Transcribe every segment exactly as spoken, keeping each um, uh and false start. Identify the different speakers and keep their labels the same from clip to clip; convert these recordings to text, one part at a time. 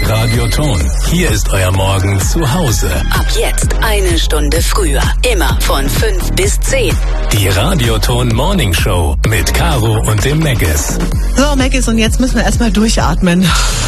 Speaker 1: Radioton. Hier ist euer Morgen zu Hause.
Speaker 2: Ab jetzt eine Stunde früher. Immer von fünf bis zehn.
Speaker 1: Die Radioton Morning Show mit Caro und dem Meggis.
Speaker 3: So, Meggis, und jetzt müssen wir erstmal durchatmen.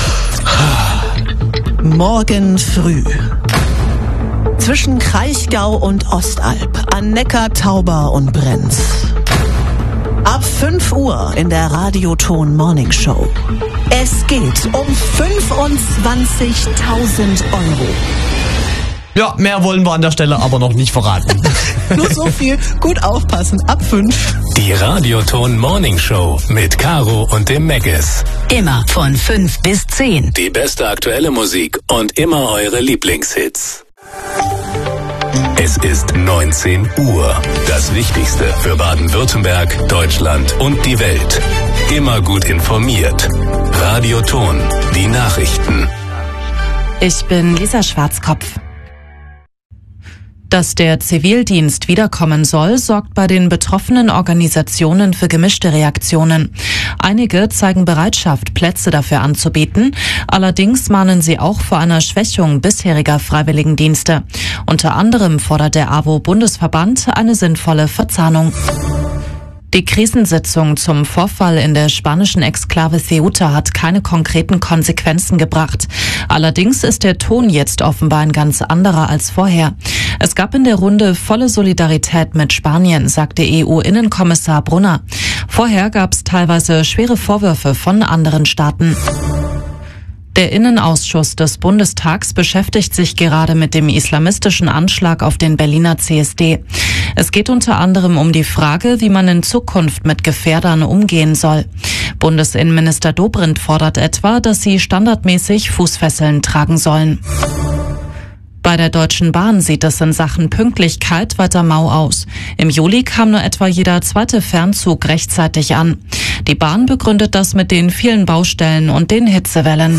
Speaker 3: Morgen früh. Zwischen Kraichgau und Ostalb, an Neckar, Tauber und Brenz. Ab fünf Uhr in der Radioton Morning Show. Es geht um fünfundzwanzigtausend Euro.
Speaker 4: Ja, mehr wollen wir an der Stelle aber noch nicht verraten.
Speaker 3: Nur so viel, gut aufpassen, ab fünf.
Speaker 1: Die Radioton Morning Show mit Caro und dem Meggis.
Speaker 2: Immer von fünf bis zehn.
Speaker 1: Die beste aktuelle Musik und immer eure Lieblingshits. Es ist neunzehn Uhr. Das Wichtigste für Baden-Württemberg, Deutschland und die Welt. Immer gut informiert. Radioton, die Nachrichten.
Speaker 5: Ich bin Lisa Schwarzkopf. Dass der Zivildienst wiederkommen soll, sorgt bei den betroffenen Organisationen für gemischte Reaktionen. Einige zeigen Bereitschaft, Plätze dafür anzubieten. Allerdings mahnen sie auch vor einer Schwächung bisheriger Freiwilligendienste. Unter anderem fordert der A W O-Bundesverband eine sinnvolle Verzahnung. Die Krisensitzung zum Vorfall in der spanischen Exklave Ceuta hat keine konkreten Konsequenzen gebracht. Allerdings ist der Ton jetzt offenbar ein ganz anderer als vorher. Es gab in der Runde volle Solidarität mit Spanien, sagte E U-Innenkommissar Brunner. Vorher gab es teilweise schwere Vorwürfe von anderen Staaten. Der Innenausschuss des Bundestags beschäftigt sich gerade mit dem islamistischen Anschlag auf den Berliner C S D. Es geht unter anderem um die Frage, wie man in Zukunft mit Gefährdern umgehen soll. Bundesinnenminister Dobrindt fordert etwa, dass sie standardmäßig Fußfesseln tragen sollen. Bei der Deutschen Bahn sieht es in Sachen Pünktlichkeit weiter mau aus. Im Juli kam nur etwa jeder zweite Fernzug rechtzeitig an. Die Bahn begründet das mit den vielen Baustellen und den Hitzewellen.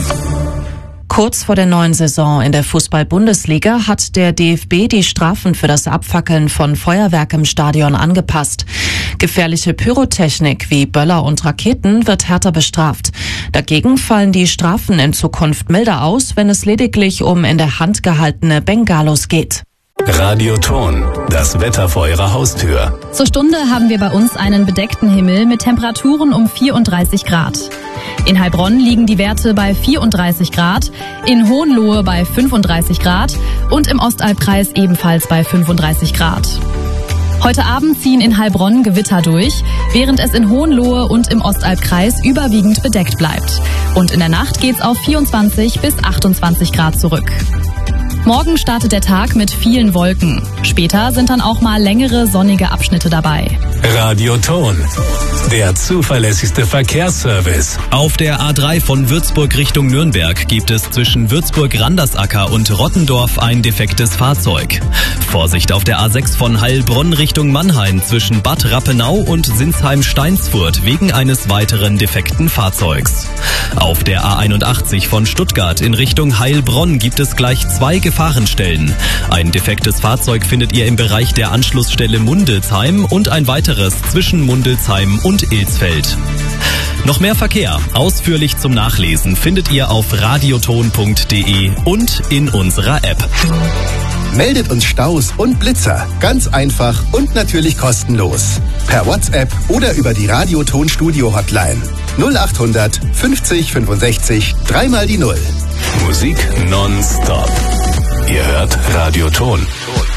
Speaker 5: Kurz vor der neuen Saison in der Fußball-Bundesliga hat der D F B die Strafen für das Abfackeln von Feuerwerk im Stadion angepasst. Gefährliche Pyrotechnik wie Böller und Raketen wird härter bestraft. Dagegen fallen die Strafen in Zukunft milder aus, wenn es lediglich um in der Hand gehaltene Bengalos geht.
Speaker 1: Radioton, das Wetter vor ihrer Haustür.
Speaker 6: Zur Stunde haben wir bei uns einen bedeckten Himmel mit Temperaturen um vierunddreißig Grad. In Heilbronn liegen die Werte bei vierunddreißig Grad, in Hohenlohe bei fünfunddreißig Grad und im Ostalbkreis ebenfalls bei fünfunddreißig Grad. Heute Abend ziehen in Heilbronn Gewitter durch, während es in Hohenlohe und im Ostalbkreis überwiegend bedeckt bleibt. Und in der Nacht geht's auf vierundzwanzig bis achtundzwanzig Grad zurück. Morgen startet der Tag mit vielen Wolken. Später sind dann auch mal längere sonnige Abschnitte dabei.
Speaker 1: Radioton, der zuverlässigste Verkehrsservice.
Speaker 7: Auf der A drei von Würzburg Richtung Nürnberg gibt es zwischen Würzburg-Randersacker und Rottendorf ein defektes Fahrzeug. Vorsicht auf der A sechs von Heilbronn Richtung Mannheim zwischen Bad Rappenau und Sinsheim-Steinsfurt wegen eines weiteren defekten Fahrzeugs. Auf der A einundachtzig von Stuttgart in Richtung Heilbronn gibt es gleich zwei Gefahrenstellen. Ein defektes Fahrzeug findet ihr im Bereich der Anschlussstelle Mundelsheim und ein weiteres zwischen Mundelsheim und Ilsfeld. Noch mehr Verkehr, ausführlich zum Nachlesen, findet ihr auf radioton punkt de und in unserer App.
Speaker 8: Meldet uns Staus und Blitzer. Ganz einfach und natürlich kostenlos. Per WhatsApp oder über die Radioton Studio Hotline. null achthundert fünfzig fünfundsechzig dreimal die Null.
Speaker 1: Musik nonstop. Ihr hört Radioton.